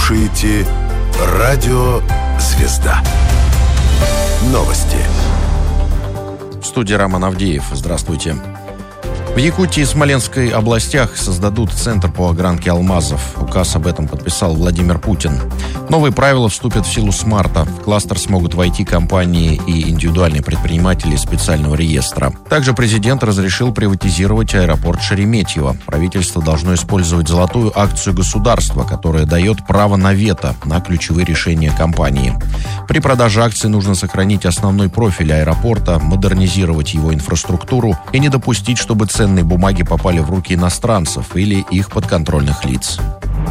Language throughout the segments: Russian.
слушаете «Радио Звезда». Новости. В студии Роман Авдеев. Здравствуйте. В Якутии и Смоленской областях создадут центр по огранке алмазов. Указ об этом подписал Владимир Путин. Новые правила вступят в силу с марта. В кластер смогут войти компании и индивидуальные предприниматели из специального реестра. Также президент разрешил приватизировать аэропорт Шереметьево. Правительство должно использовать золотую акцию государства, которая дает право на вето на ключевые решения компании. При продаже акций нужно сохранить основной профиль аэропорта, модернизировать его инфраструктуру и не допустить, чтобы ценные бумаги попали в руки иностранцев или их подконтрольных лиц.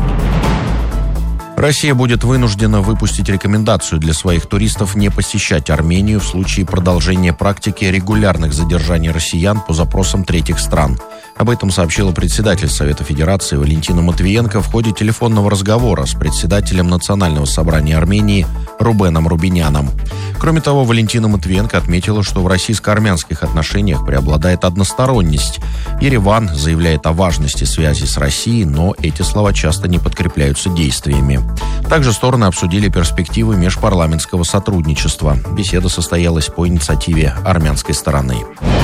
Россия будет вынуждена выпустить рекомендацию для своих туристов не посещать Армению в случае продолжения практики регулярных задержаний россиян по запросам третьих стран. Об этом сообщила председатель Совета Федерации Валентина Матвиенко в ходе телефонного разговора с председателем Национального собрания Армении Рубеном Рубиняном. Кроме того, Валентина Матвиенко отметила, что в российско-армянских отношениях преобладает односторонность. Ереван заявляет о важности связи с Россией, но эти слова часто не подкрепляются действиями. Также стороны обсудили перспективы межпарламентского сотрудничества. Беседа состоялась по инициативе армянской стороны.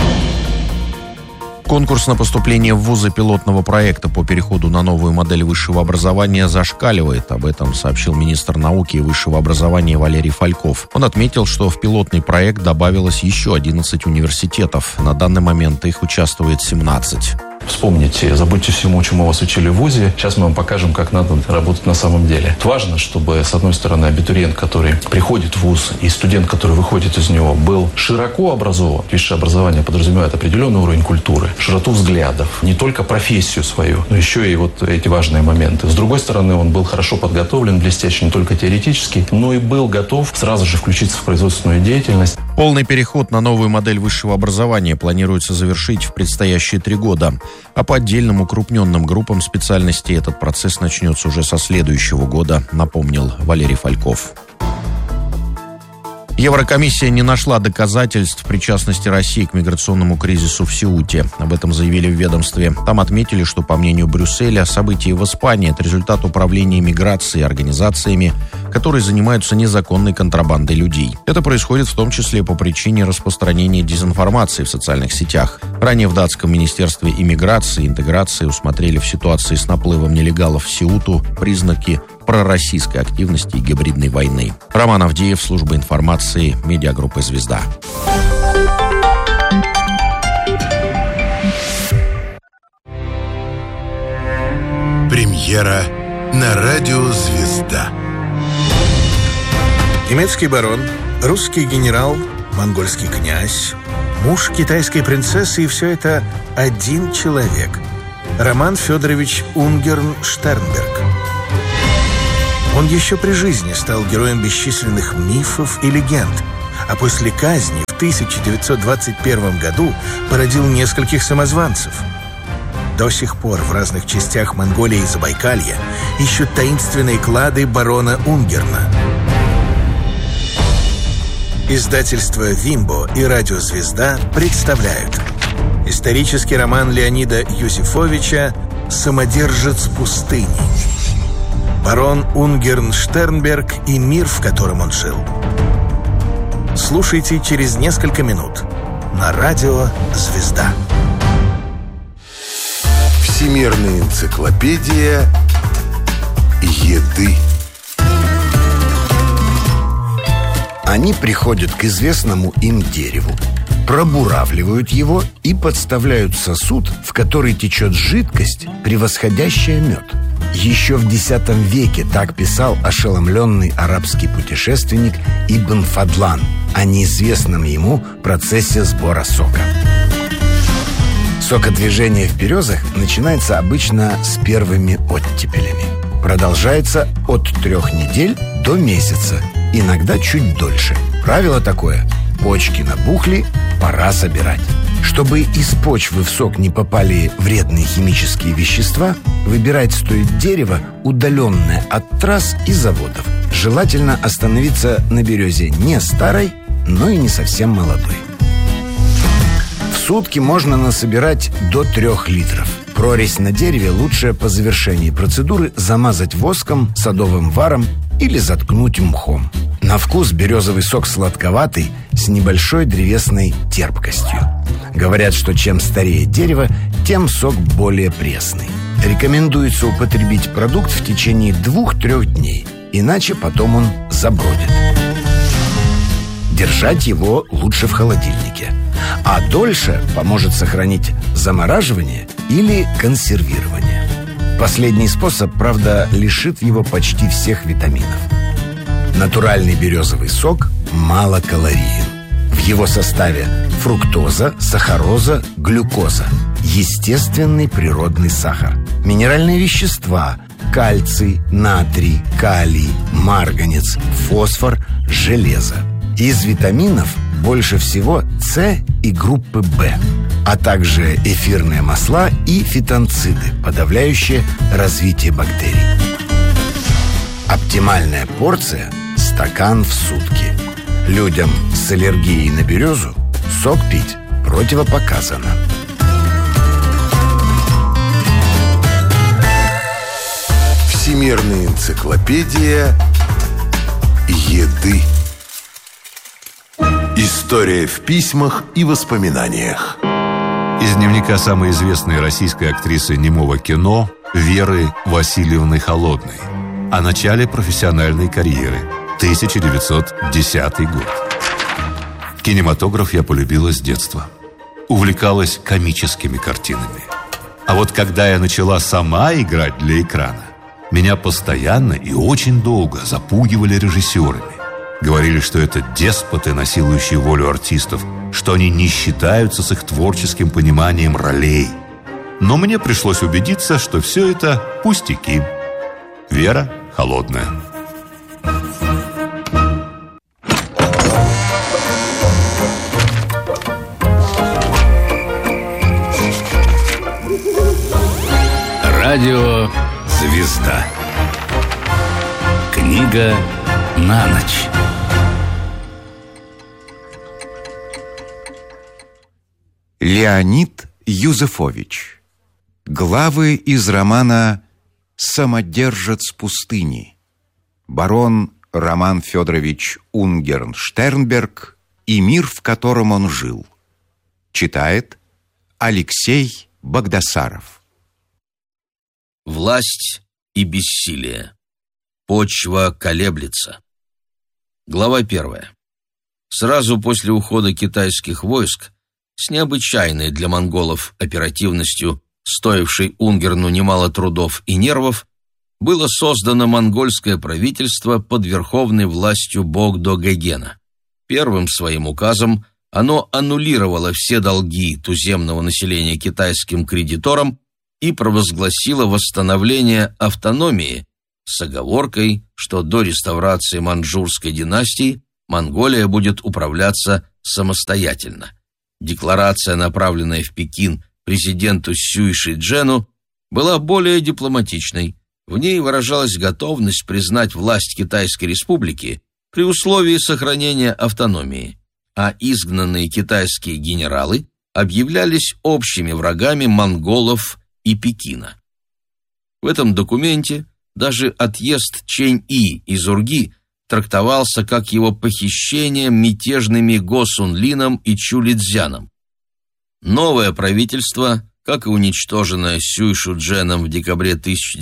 Конкурс на поступление в вузы пилотного проекта по переходу на новую модель высшего образования зашкаливает. Об этом сообщил министр науки и высшего образования Валерий Фальков. Он отметил, что в пилотный проект добавилось еще 11 университетов. На данный момент их участвует 17. Вспомните, забудьте всему, чему вас учили в ВУЗе. Сейчас мы вам покажем, как надо работать на самом деле. Важно, чтобы, с одной стороны, абитуриент, который приходит в ВУЗ, и студент, который выходит из него, был широко образован. Высшее образование подразумевает определенный уровень культуры, широту взглядов, не только профессию свою, но еще и вот эти важные моменты. С другой стороны, он был хорошо подготовлен, блестяще не только теоретически, но и был готов сразу же включиться в производственную деятельность. Полный переход на новую модель высшего образования планируется завершить в предстоящие 3 года. А по отдельным укрупненным группам специальностей этот процесс начнется уже со следующего года, напомнил Валерий Фальков. Еврокомиссия не нашла доказательств причастности России к миграционному кризису в Сеуте. Об этом заявили в ведомстве. Там отметили, что, по мнению Брюсселя, события в Испании – это результат управления миграцией организациями, которые занимаются незаконной контрабандой людей. Это происходит в том числе по причине распространения дезинформации в социальных сетях. Ранее в датском министерстве иммиграции и интеграции усмотрели в ситуации с наплывом нелегалов в Сеуту признаки пророссийской активности и гибридной войны. Роман Авдеев, служба информации, медиагруппы «Звезда». Премьера на радио «Звезда». Немецкий барон, русский генерал, монгольский князь, муж китайской принцессы, и все это один человек – Роман Федорович Унгерн-Штернберг. Он еще при жизни стал героем бесчисленных мифов и легенд, а после казни в 1921 году породил нескольких самозванцев. До сих пор в разных частях Монголии и Забайкалья ищут таинственные клады барона Унгерна. Издательство «Вимбо» и радио «Звезда» представляют исторический роман Леонида Юзефовича «Самодержец пустыни». Барон Унгерн-Штернберг и мир, в котором он жил. Слушайте через несколько минут на радио «Звезда». Всемирная энциклопедия еды. Они приходят к известному им дереву, пробуравливают его и подставляют сосуд, в который течет жидкость, превосходящая мед. Еще в X веке так писал ошеломленный арабский путешественник Ибн Фадлан о неизвестном ему процессе сбора сока. Сокодвижение в березах начинается обычно с первыми оттепелями. Продолжается от 3 недель до месяца, иногда чуть дольше. Правило такое: почки набухли, пора собирать. Чтобы из почвы в сок не попали вредные химические вещества, выбирать стоит дерево, удаленное от трасс и заводов. Желательно остановиться на березе не старой, но и не совсем молодой. В сутки можно насобирать до 3 литров. Прорезь на дереве лучше по завершении процедуры замазать воском, садовым варом или заткнуть мхом. На вкус березовый сок сладковатый, с небольшой древесной терпкостью. Говорят, что чем старее дерево, тем сок более пресный. Рекомендуется употребить продукт в течение 2-3 дней, иначе потом он забродит. Держать его лучше в холодильнике, а дольше поможет сохранить замораживание или консервирование. Последний способ, правда, лишит его почти всех витаминов. Натуральный березовый сок малокалорийен. В его составе фруктоза, сахароза, глюкоза, естественный природный сахар, минеральные вещества, кальций, натрий, калий, марганец, фосфор, железо. Из витаминов больше всего С и группы В, а также эфирные масла и фитонциды, подавляющие развитие бактерий. Оптимальная порция – стакан в сутки. Людям с аллергией на березу сок пить противопоказано. Всемирная энциклопедия еды. История в письмах и воспоминаниях. Из дневника самой известной российской актрисы немого кино Веры Васильевны Холодной о начале профессиональной карьеры, 1910 год. Кинематограф я полюбила с детства. Увлекалась комическими картинами. А вот когда я начала сама играть для экрана, меня постоянно и очень долго запугивали режиссерами. Говорили, что это деспоты, насилующие волю артистов, что они не считаются с их творческим пониманием ролей. Но мне пришлось убедиться, что все это пустяки. Вера Холодная. Радио «Звезда». Книга на ночь. Леонид Юзефович. Главы из романа «Самодержец пустыни». Барон Роман Федорович Унгерн-Штернберг и мир, в котором он жил. Читает Алексей Багдасаров. Власть и бессилие. Почва колеблется. Глава 1. Сразу после ухода китайских войск, с необычайной для монголов оперативностью, стоившей Унгерну немало трудов и нервов, было создано монгольское правительство под верховной властью Богдо-Гегена. Первым своим указом оно аннулировало все долги туземного населения китайским кредиторам и провозгласило восстановление автономии с оговоркой, что до реставрации маньчжурской династии Монголия будет управляться самостоятельно. Декларация, направленная в Пекин президенту Сюй Шиджену, была более дипломатичной. В ней выражалась готовность признать власть Китайской республики при условии сохранения автономии, а изгнанные китайские генералы объявлялись общими врагами монголов и Пекина. В этом документе даже отъезд Чэнь-И из Урги трактовался как его похищение мятежными Го Сунлином и Чулидзяном. Новое правительство, как и уничтоженное Сюй Шудженом в декабре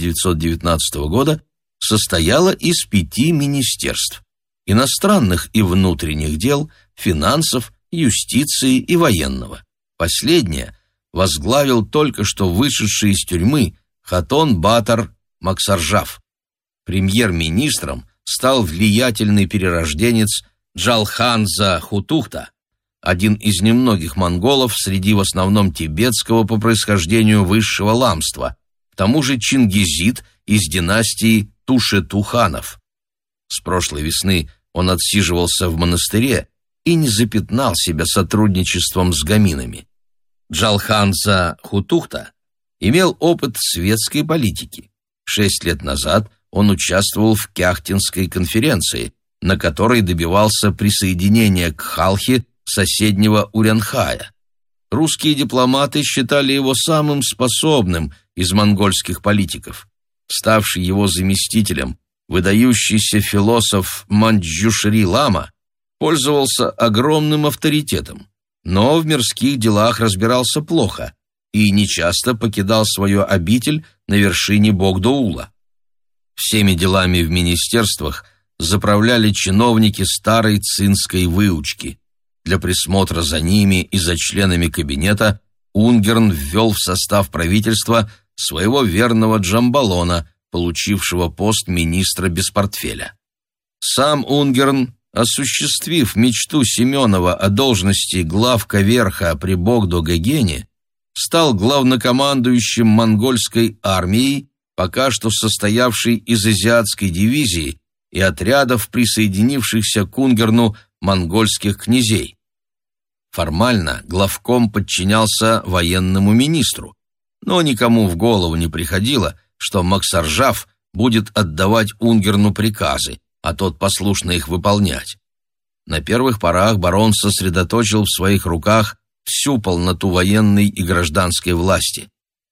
1919 года, состояло из 5 министерств – иностранных и внутренних дел, финансов, юстиции и военного. Последнее возглавил только что вышедший из тюрьмы Хатон Батар Максаржав. Премьер-министром стал влиятельный перерожденец Джалханза Хутухта, один из немногих монголов среди в основном тибетского по происхождению высшего ламства, к тому же чингизид из династии Тушетуханов. С прошлой весны он отсиживался в монастыре и не запятнал себя сотрудничеством с гаминами. Джалханза Хутухта имел опыт светской политики. 6 лет назад он участвовал в Кяхтинской конференции, на которой добивался присоединения к Халхе соседнего Урянхая. Русские дипломаты считали его самым способным из монгольских политиков. Ставший его заместителем, выдающийся философ Манджушри Лама пользовался огромным авторитетом, но в мирских делах разбирался плохо и нечасто покидал свою обитель на вершине Богдоула. Всеми делами в министерствах заправляли чиновники старой цинской выучки. Для присмотра за ними и за членами кабинета Унгерн ввел в состав правительства своего верного Джамбалона, получившего пост министра без портфеля. Сам Унгерн, осуществив мечту Семенова о должности главка верха при Богдо-Гогене, стал главнокомандующим монгольской армией, пока что состоявшей из азиатской дивизии и отрядов, присоединившихся к Унгерну монгольских князей. Формально главком подчинялся военному министру, но никому в голову не приходило, что Максаржав будет отдавать Унгерну приказы, а тот послушно их выполнять. На первых порах барон сосредоточил в своих руках всю полноту военной и гражданской власти.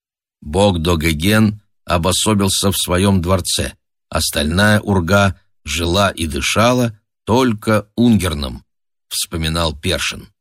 Богдо-Гоген обособился в своем дворце, остальная урга жила и дышала только Унгерном, вспоминал Першин.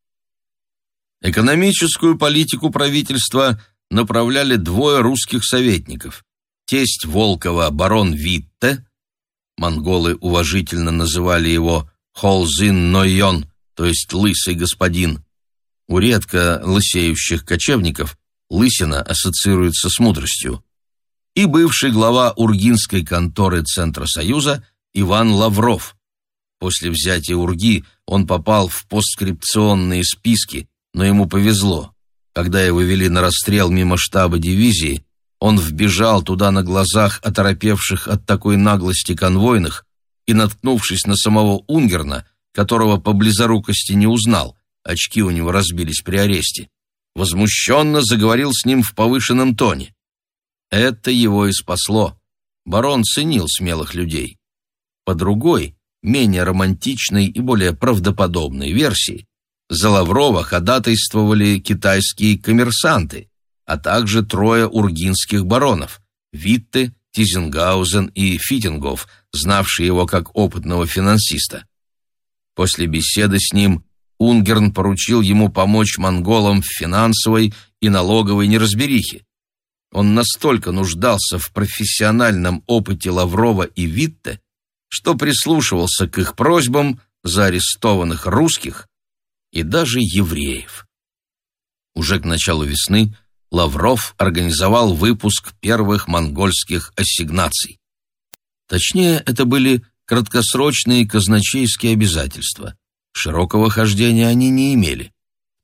Экономическую политику правительства направляли двое русских советников: тесть Волкова барон Витте, монголы уважительно называли его Холзин Нойон, то есть лысый господин. У редко лысеющих кочевников лысина ассоциируется с мудростью. И бывший глава Ургинской конторы Центра Союза Иван Лавров. После взятия Урги он попал в постскрипционные списки, но ему повезло. Когда его вели на расстрел мимо штаба дивизии, он вбежал туда на глазах оторопевших от такой наглости конвойных и, наткнувшись на самого Унгерна, которого по близорукости не узнал, очки у него разбились при аресте, возмущенно заговорил с ним в повышенном тоне. Это его и спасло. Барон ценил смелых людей. По другой, менее романтичной и более правдоподобной версии, за Лаврова ходатайствовали китайские коммерсанты, а также трое ургинских баронов – Витте, Тизенгаузен и Фитингов, знавшие его как опытного финансиста. После беседы с ним Унгерн поручил ему помочь монголам в финансовой и налоговой неразберихе. Он настолько нуждался в профессиональном опыте Лаврова и Витте, что прислушивался к их просьбам за арестованных русских и даже евреев. Уже к началу весны Лавров организовал выпуск первых монгольских ассигнаций. Точнее, это были краткосрочные казначейские обязательства. Широкого хождения они не имели. В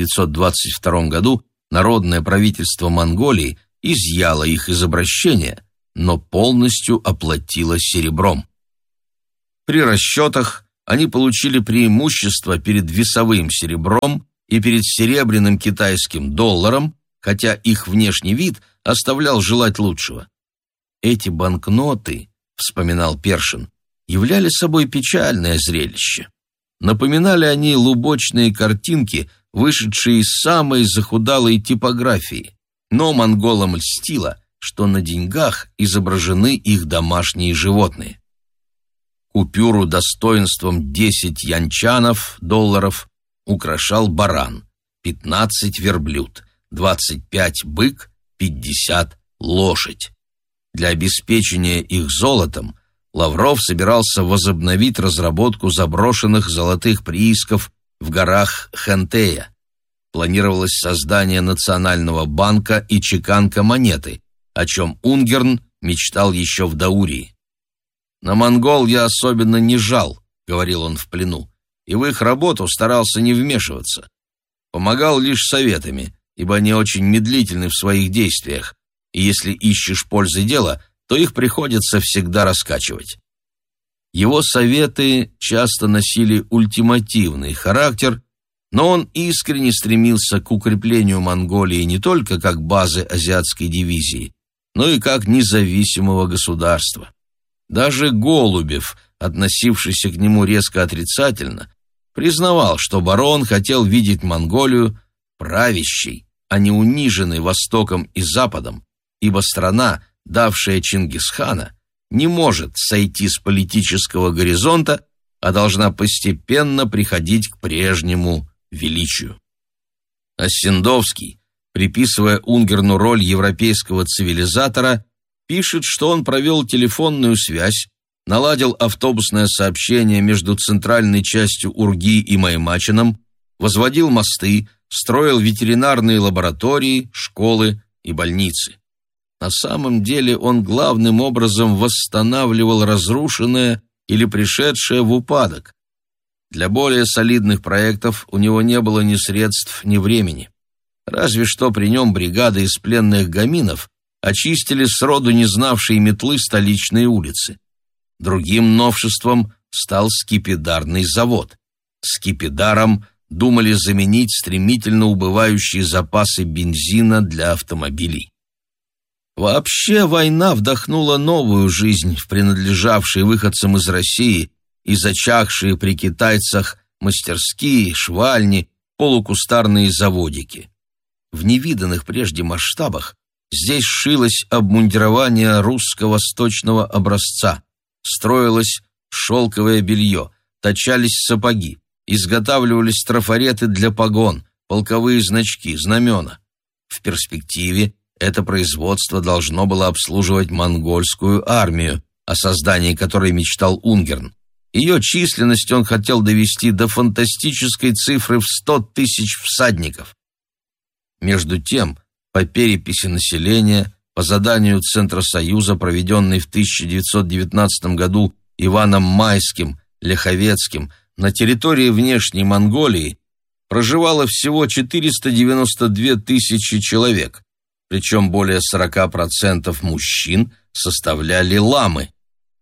1922 году Народное правительство Монголии изъяло их из обращения, но полностью оплатило серебром. При расчетах они получили преимущество перед весовым серебром и перед серебряным китайским долларом, хотя их внешний вид оставлял желать лучшего. Эти банкноты, вспоминал Першин, являли собой печальное зрелище. Напоминали они лубочные картинки, вышедшие из самой захудалой типографии, но монголам льстило, что на деньгах изображены их домашние животные. Купюру достоинством 10 янчанов, долларов, украшал баран, 15 верблюд, 25 бык, 50 лошадь. Для обеспечения их золотом Лавров собирался возобновить разработку заброшенных золотых приисков в горах Хэнтэя. Планировалось создание национального банка и чеканка монеты, о чем Унгерн мечтал еще в Даурии. «На монгол я особенно не жал», — говорил он в плену, и в их работу старался не вмешиваться. Помогал лишь советами, ибо они очень медлительны в своих действиях, и если ищешь пользы дела, то их приходится всегда раскачивать. Его советы часто носили ультимативный характер, но он искренне стремился к укреплению Монголии не только как базы азиатской дивизии, но и как независимого государства. Даже Голубев, относившийся к нему резко отрицательно, признавал, что барон хотел видеть Монголию правящей, а не униженной Востоком и Западом, ибо страна, давшая Чингисхана, не может сойти с политического горизонта, а должна постепенно приходить к прежнему величию. Оссендовский, приписывая Унгерну роль европейского цивилизатора, пишет, что он провел телефонную связь, наладил автобусное сообщение между центральной частью Урги и Маймачином, возводил мосты, строил ветеринарные лаборатории, школы и больницы. На самом деле он главным образом восстанавливал разрушенное или пришедшее в упадок. Для более солидных проектов у него не было ни средств, ни времени. Разве что при нем бригады из пленных гаминов очистили сроду не знавшие метлы столичные улицы. Другим новшеством стал скипидарный завод. Скипидаром думали заменить стремительно убывающие запасы бензина для автомобилей. Вообще война вдохнула новую жизнь в принадлежавшие выходцам из России и зачахшие при китайцах мастерские, швальни, полукустарные заводики. В невиданных прежде масштабах здесь шилось обмундирование русско-восточного образца, строилось шелковое белье, точались сапоги, изготавливались трафареты для погон, полковые значки, знамена. В перспективе это производство должно было обслуживать монгольскую армию, о создании которой мечтал Унгерн. Ее численность он хотел довести до фантастической цифры в 100 тысяч всадников. Между тем, по переписи населения, по заданию Центра Союза, проведенной в 1919 году Иваном Майским, Ляховецким, на территории внешней Монголии проживало всего 492 тысячи человек, причем более 40% мужчин составляли ламы.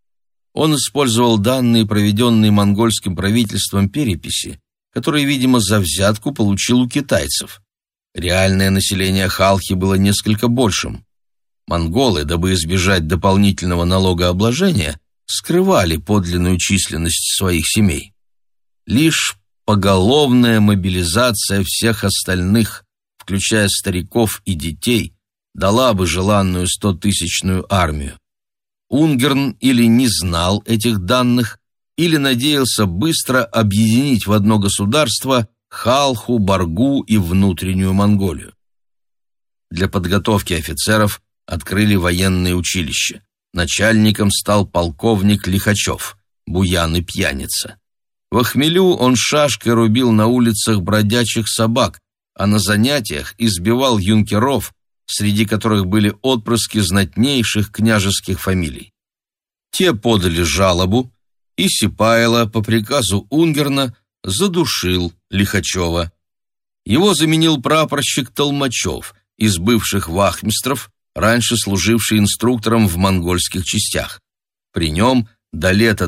Он использовал данные, проведенные монгольским правительством переписи, которые, видимо, за взятку получил у китайцев. Реальное население Халхи было несколько большим. Монголы, дабы избежать дополнительного налогообложения, скрывали подлинную численность своих семей. Лишь поголовная мобилизация всех остальных, включая стариков и детей, дала бы желанную 100-тысячную армию. Унгерн или не знал этих данных, или надеялся быстро объединить в одно государство Халху, Баргу и внутреннюю Монголию. Для подготовки офицеров открыли военное училище. Начальником стал полковник Лихачев, буян и пьяница. В хмелю он шашкой рубил на улицах бродячих собак, а на занятиях избивал юнкеров, среди которых были отпрыски знатнейших княжеских фамилий. Те подали жалобу, и Сипайло по приказу Унгерна задушил Лихачева. Его заменил прапорщик Толмачев из бывших вахмистров, раньше служивший инструктором в монгольских частях. При нем до лета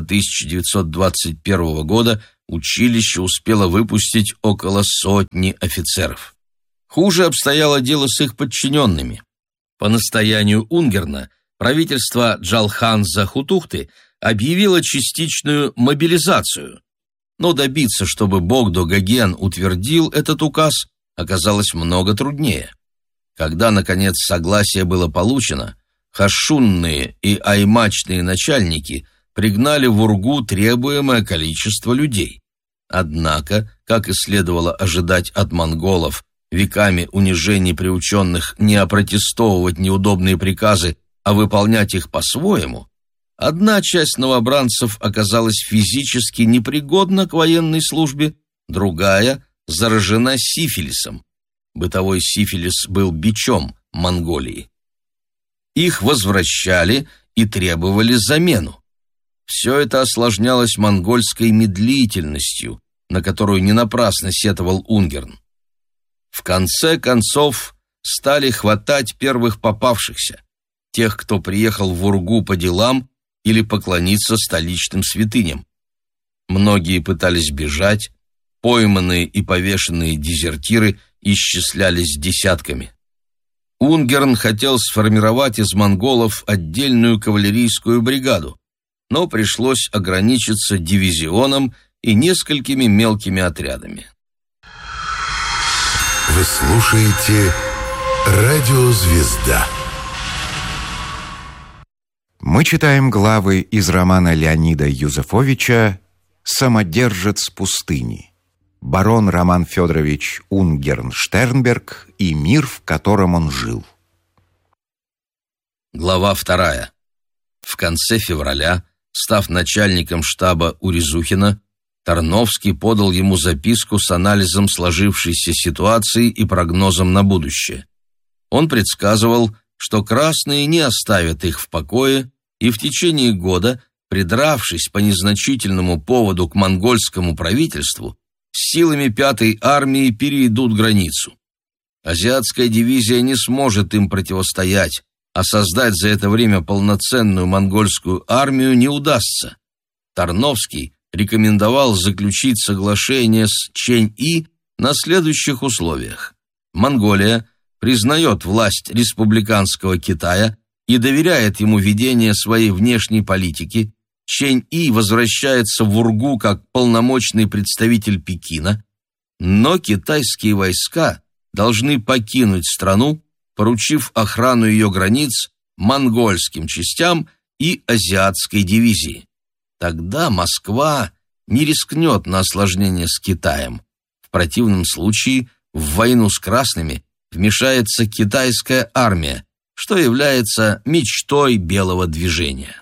1921 года училище успело выпустить около 100 офицеров. Хуже обстояло дело с их подчиненными. По настоянию Унгерна правительство Джалхан-Захутухты объявило частичную мобилизацию, но добиться, чтобы Богдо-Гоген утвердил этот указ, оказалось много труднее. Когда, наконец, согласие было получено, хашунные и аймачные начальники пригнали в Ургу требуемое количество людей. Однако, как и следовало ожидать от монголов, веками унижений приученных не опротестовывать неудобные приказы, а выполнять их по-своему, одна часть новобранцев оказалась физически непригодна к военной службе, другая заражена сифилисом. Бытовой сифилис был бичом Монголии. Их возвращали и требовали замену. Все это осложнялось монгольской медлительностью, на которую не напрасно сетовал Унгерн. В конце концов стали хватать первых попавшихся, тех, кто приехал в Ургу по делам или поклониться столичным святыням. Многие пытались бежать, пойманные и повешенные дезертиры исчислялись десятками. Унгерн хотел сформировать из монголов отдельную кавалерийскую бригаду, но пришлось ограничиться дивизионом и несколькими мелкими отрядами. Вы слушаете «Радио Звезда». Мы читаем главы из романа Леонида Юзефовича «Самодержец пустыни». Барон Роман Федорович Унгерн-Штернберг и мир, в котором он жил. Глава 2. В конце февраля, став начальником штаба у Резухина, Тарновский подал ему записку с анализом сложившейся ситуации и прогнозом на будущее. Он предсказывал, что красные не оставят их в покое и в течение года, придравшись по незначительному поводу к монгольскому правительству, с силами 5-й армии перейдут границу. Азиатская дивизия не сможет им противостоять, а создать за это время полноценную монгольскую армию не удастся. Тарновский рекомендовал заключить соглашение с Чэнь-И на следующих условиях. Монголия признает власть республиканского Китая и доверяет ему ведение своей внешней политики. Чэнь-И возвращается в Ургу как полномочный представитель Пекина, но китайские войска должны покинуть страну, поручив охрану ее границ монгольским частям и азиатской дивизии. Тогда Москва не рискнет на осложнение с Китаем. В противном случае в войну с красными вмешается китайская армия, что является мечтой белого движения.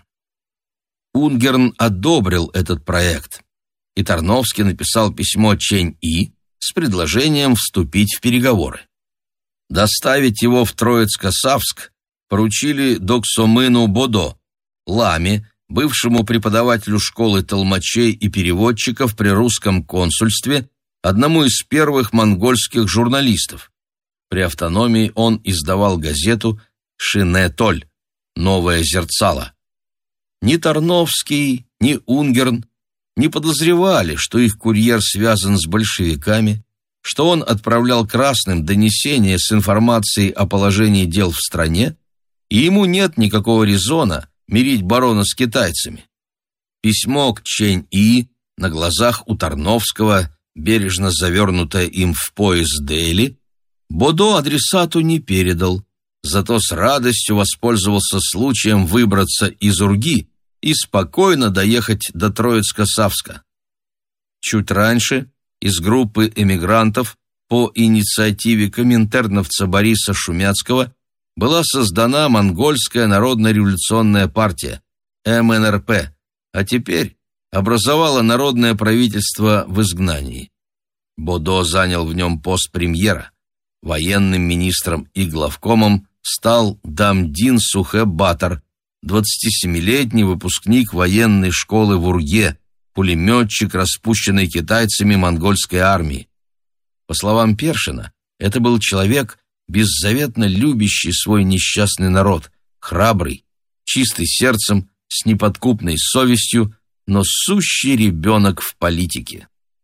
Унгерн одобрил этот проект, и Тарновский написал письмо Чэнь-И с предложением вступить в переговоры. Доставить его в Троицко-Савск поручили Доксомыну Бодо, ламе, бывшему преподавателю школы толмачей и переводчиков при русском консульстве, одному из первых монгольских журналистов. При автономии он издавал газету «Шинэ-Толь» «Новое зерцало». Ни Тарновский, ни Унгерн не подозревали, что их курьер связан с большевиками, что он отправлял красным донесения с информацией о положении дел в стране, и ему нет никакого резона мирить барона с китайцами. Письмо к Чэнь-И на глазах у Тарновского, бережно завернутое им в пояс Дели, Бодо адресату не передал, зато с радостью воспользовался случаем выбраться из Урги и спокойно доехать до Троицко-Савска. Чуть раньше из группы эмигрантов по инициативе коминтерновца Бориса Шумяцкого была создана Монгольская народно-революционная партия, МНРП, а теперь образовала народное правительство в изгнании. Бодо занял в нем пост премьера. Военным министром и главкомом стал Дамдин Сухэ-Батор, 27-летний выпускник военной школы в Урге, пулеметчик, распущенный китайцами монгольской армии. По словам Першина, это был человек, беззаветно любящий свой несчастный народ, храбрый, чистый сердцем, с неподкупной совестью, но сущий ребенок в политике.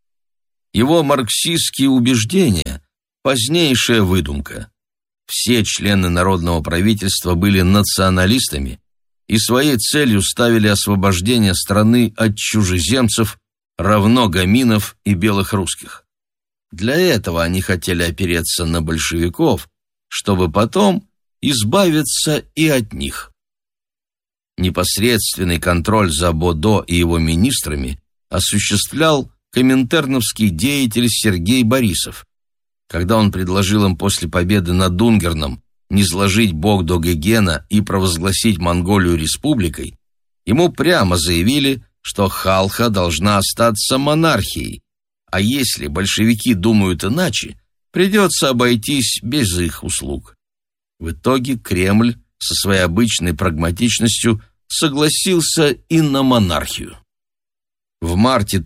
Его марксистские убеждения – позднейшая выдумка. Все члены народного правительства были националистами и своей целью ставили освобождение страны от чужеземцев, равно гоминов и белых русских. Для этого они хотели опереться на большевиков, чтобы потом избавиться и от них. Непосредственный контроль за Бодо и его министрами осуществлял коминтерновский деятель Сергей Борисов. Когда он предложил им после победы над Унгерном низложить Богдо-Гегена и провозгласить Монголию республикой, ему прямо заявили, что Халха должна остаться монархией, а если большевики думают иначе, придется обойтись без их услуг. В итоге Кремль со своей обычной прагматичностью согласился и на монархию. В марте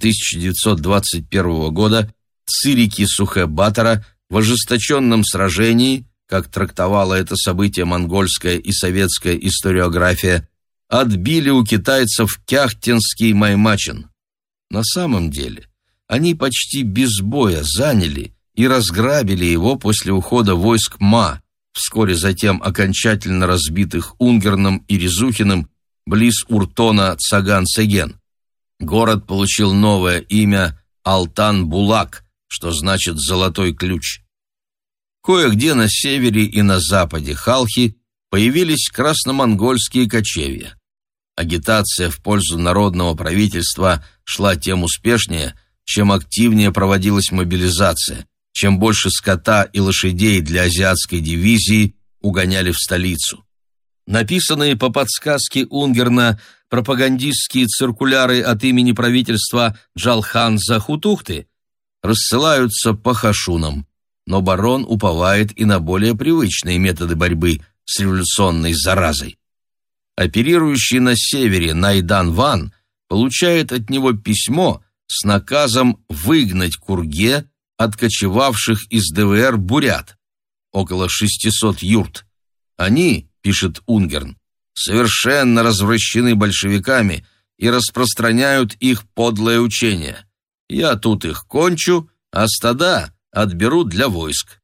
1921 года цирики Сухэ-Батора в ожесточенном сражении, как трактовала это событие монгольская и советская историография, отбили у китайцев Кяхтинский Маймачин. На самом деле они почти без боя заняли и разграбили его после ухода войск Ма, вскоре затем окончательно разбитых Унгерном и Резухиным близ Уртона Цаган-Сеген. Город получил новое имя Алтан-Булак, что значит «золотой ключ». Кое-где на севере и на западе Халхи появились красномонгольские кочевья. Агитация в пользу народного правительства шла тем успешнее, чем активнее проводилась мобилизация, чем больше скота и лошадей для азиатской дивизии угоняли в столицу. Написанные по подсказке Унгерна пропагандистские циркуляры от имени правительства Джалхан-Захутухты рассылаются по хашунам, но барон уповает и на более привычные методы борьбы с революционной заразой. Оперирующий на севере Найдан-Ван получает от него письмо с наказом выгнать Курге откочевавших из ДВР бурят, около 600 юрт. Они, пишет Унгерн, совершенно развращены большевиками и распространяют их подлое учение. Я тут их кончу, а стада отберу для войск.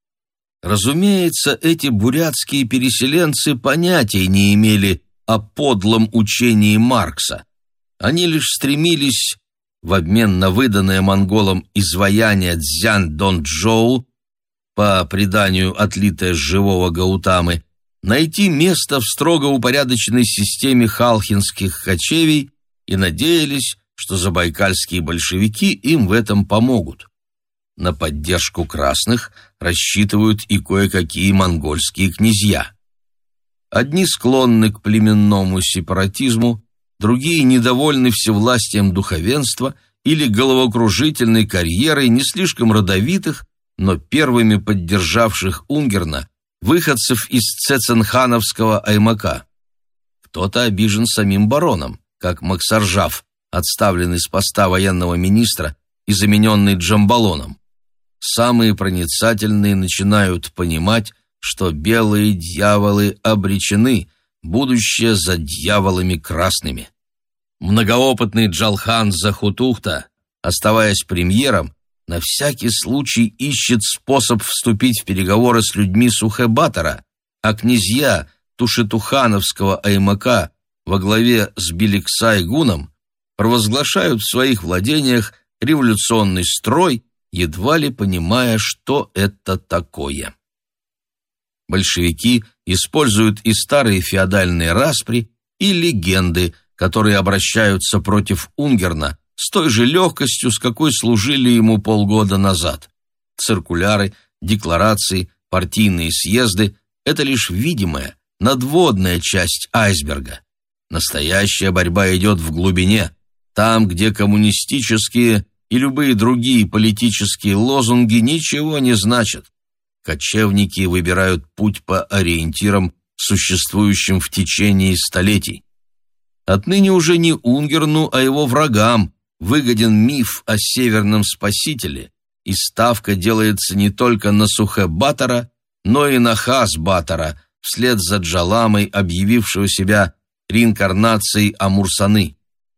Разумеется, эти бурятские переселенцы понятия не имели о подлом учении Маркса. Они лишь стремились, в обмен на выданное монголам изваяние Цзян-Дон-Джоу, по преданию отлитое с живого Гаутамы, найти место в строго упорядоченной системе халхинских кочевий и надеялись, что забайкальские большевики им в этом помогут. На поддержку красных рассчитывают и кое-какие монгольские князья. Одни склонны к племенному сепаратизму, другие недовольны всевластием духовенства или головокружительной карьерой не слишком родовитых, но первыми поддержавших Унгерна выходцев из цеценхановского аймака. Кто-то обижен самим бароном, как Максаржав, отставленный с поста военного министра и замененный Джамбалоном. Самые проницательные начинают понимать, что белые дьяволы обречены, будущее за дьяволами красными. Многоопытный Джалхан Захутухта, оставаясь премьером, на всякий случай ищет способ вступить в переговоры с людьми Сухэ-Батора, а князья Тушетухановского аймака во главе с Беликсай-Гуном провозглашают в своих владениях революционный строй, едва ли понимая, что это такое. Большевики используют и старые феодальные распри, и легенды, которые обращаются против Унгерна с той же легкостью, с какой служили ему полгода назад. Циркуляры, декларации, партийные съезды – это лишь видимая, надводная часть айсберга. Настоящая борьба идет в глубине, там, где коммунистические и любые другие политические лозунги ничего не значат. Кочевники выбирают путь по ориентирам, существующим в течение столетий. Отныне уже не Унгерну, а его врагам выгоден миф о северном спасителе, и ставка делается не только на Сухэ-Батора, но и на Хас-Батора, вслед за Джаламой, объявившего себя реинкарнацией Амурсаны.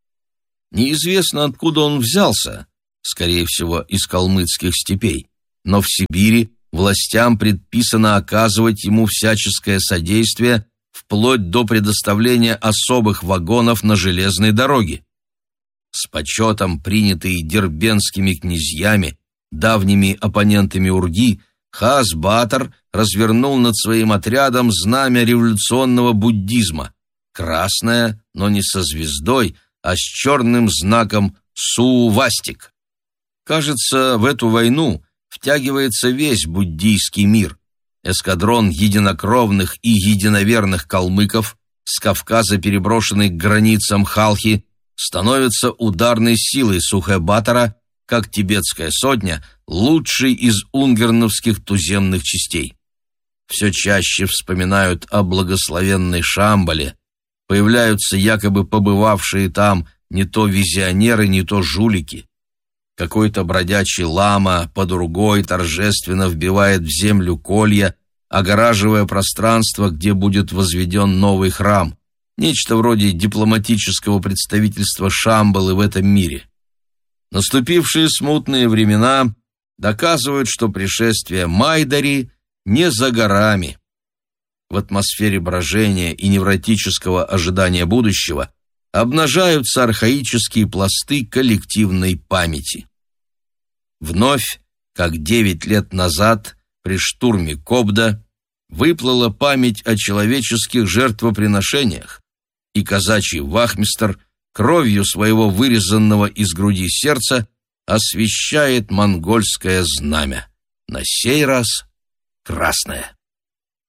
Неизвестно, откуда он взялся, скорее всего, из калмыцких степей, но в Сибири властям предписано оказывать ему всяческое содействие вплоть до предоставления особых вагонов на железной дороге. С почетом, принятый дербентскими князьями, давними оппонентами Урги, Хас-Батор развернул над своим отрядом знамя революционного буддизма, красное, но не со звездой, а с черным знаком Сувастик. Кажется, в эту войну втягивается весь буддийский мир. Эскадрон единокровных и единоверных калмыков, с Кавказа переброшенный к границам Халхи, становится ударной силой Сухэ-Батора, как тибетская сотня, лучшей из унгерновских туземных частей. Все чаще вспоминают о благословенной Шамбале, появляются якобы побывавшие там не то визионеры, не то жулики. Какой-то бродячий лама по другой торжественно вбивает в землю колья, огораживая пространство, где будет возведен новый храм. Нечто вроде дипломатического представительства Шамбалы в этом мире. Наступившие смутные времена доказывают, что пришествие Майдари не за горами. В атмосфере брожения и невротического ожидания будущего обнажаются архаические пласты коллективной памяти. Вновь, как 9 лет назад, при штурме Кобда выплыла память о человеческих жертвоприношениях, и казачий вахмистр кровью своего вырезанного из груди сердца освещает монгольское знамя, на сей раз красное.